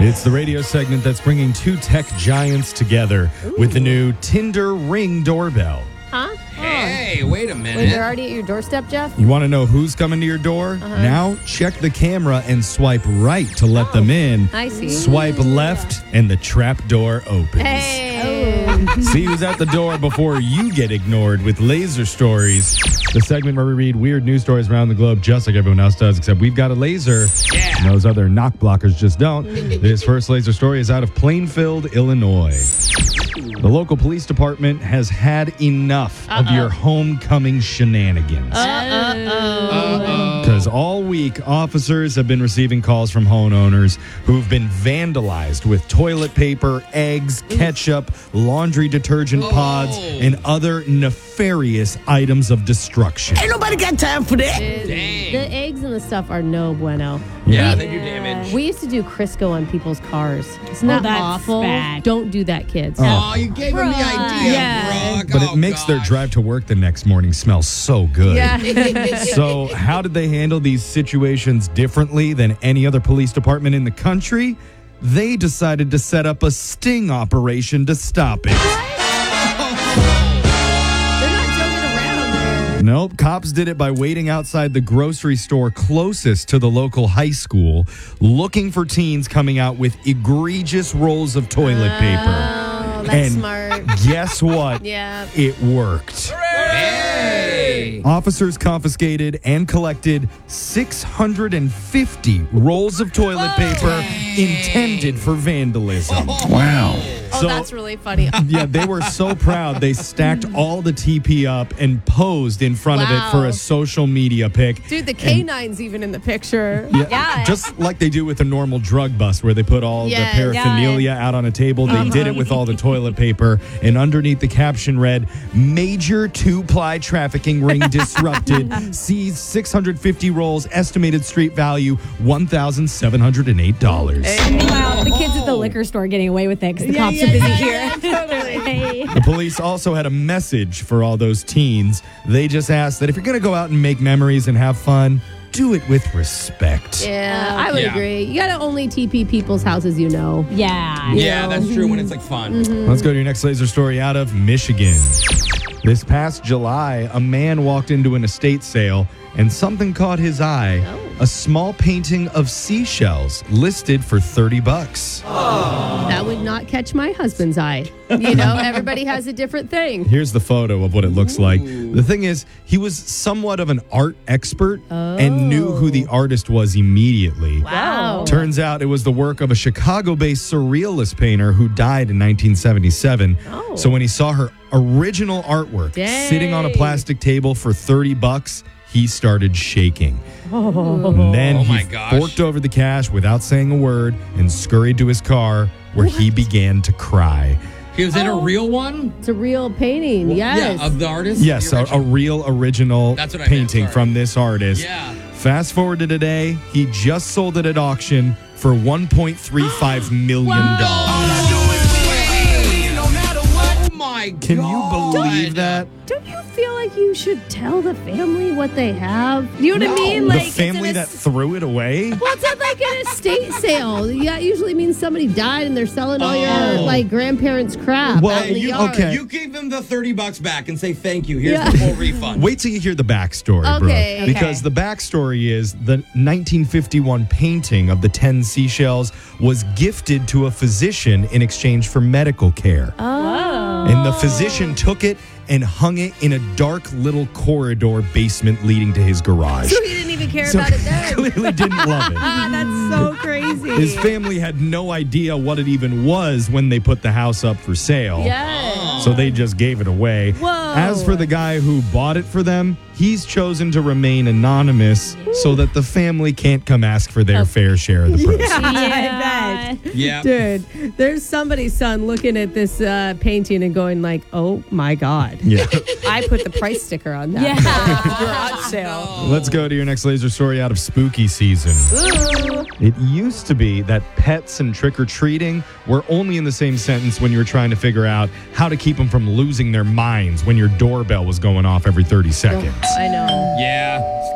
It's the radio segment that's bringing two tech giants together with the new Tinder Ring doorbell. Huh? Hey, wait a minute. Wait, they're already at your doorstep, Jeff? You want to know who's coming to your door? Now check the camera and swipe right to let them in. I see. Swipe left and the trap door opens. Hey. See who's at the door before you get ignored with Laser Stories, the segment where we read weird news stories around the globe just like everyone else does, except we've got a laser. Yeah. And those other knock blockers just don't. This first Laser Story is out of Plainfield, Illinois. The local police department has had enough of your homecoming shenanigans. Because all week, officers have been receiving calls from homeowners who've been vandalized with toilet paper, eggs, ketchup, laundry detergent pods, and other nefarious items of destruction. Ain't nobody got time for that. Dang. The eggs and the stuff are no bueno. Yeah, they do damage. We used to do Crisco on people's cars. Isn't that that's awful? bad. Don't do that, kids. Oh, you gave him the idea, Yeah. Brooke. But Oh, it makes their gosh. drive to work the next morning smell so good. Yeah. So, how did they handle these situations differently than any other police department in the country? They decided to set up a sting operation to stop it. They're not joking around there. Nope, cops did it by waiting outside the grocery store closest to the local high school, looking for teens coming out with egregious rolls of toilet paper. Oh, that's And smart. Guess what? Yeah. It worked. Hey. Officers confiscated and collected 650 rolls of toilet paper intended for vandalism. Oh, that's really funny. Yeah, they were so proud. They stacked all the TP up and posed in front of it for Wow. a social media pic. Dude, the K9's even in the picture. Yeah, just like they do with a normal drug bust where they put all Yes. the paraphernalia out on a table. They did it with all the toilet paper. And underneath the caption read, "Major two-ply trafficking ring disrupted. Seized 650 rolls. Estimated street value $1,708. Wow, the kids at the liquor store getting away with it because the cops are busy here. Hey. The police also had a message for all those teens. They just asked that if you're going to go out and make memories and have fun, do it with respect. Yeah, I would Yeah. agree. You got to only TP people's houses you know. Yeah. Yeah, that's true when it's like fun. Let's go to your next laser story out of Michigan. This past July, a man walked into an estate sale and something caught his eye. A small painting of seashells listed for $30. That would not catch my husband's eye. You know, everybody has a different thing. Here's the photo of what it looks like. The thing is, he was somewhat of an art expert and knew who the artist was immediately. Wow. Turns out it was the work of a Chicago-based surrealist painter who died in 1977. Oh. So when he saw her original artwork sitting on a Dang. plastic table for $30, he stared shaking. And then Oh he my gosh. forked over the cash without saying a word and scurried to his car where he began to cry. Is it a real one? It's a real painting. Yes. Yeah, of the artist? Yes, The a original? real original That's what I meant, painting sorry. from this artist. Yeah. Fast forward to today, he just sold it at auction for $1.35 million. Oh my God. Can you believe that? Don't you feel like you should tell the family what they have? You know what I mean? The Like family that threw it away? well, it's not like an estate sale. That usually means somebody died and they're selling all your like grandparents' crap. Well, out in the you- yard. okay. You give them the $30 back and say thank you. Here's Yeah. the full refund. Wait till you hear the backstory, Okay. Brooke. Because the backstory is the 1951 painting of the 10 seashells was gifted to a physician in exchange for medical care. And the physician took it and hung it in a dark little corridor basement leading to his garage. So he didn't even care So about it he then. clearly didn't love it. That's so crazy. His family had no idea what it even was when they put the house up for sale. Yes. So they just gave it away. Whoa. As for the guy who bought it for them, he's chosen to remain anonymous so that the family can't come ask for their fair share of the proceeds. I bet. Yeah. Dude, there's somebody's son looking at this painting and going like, oh my God. Yeah. I put the price sticker on that. Yeah. Garage sale. Let's go to your next laser story out of spooky season. It used to be that pets and trick-or-treating were only in the same sentence when you were trying to figure out how to keep them from losing their minds when your doorbell was going off every 30 seconds. I know. Yeah.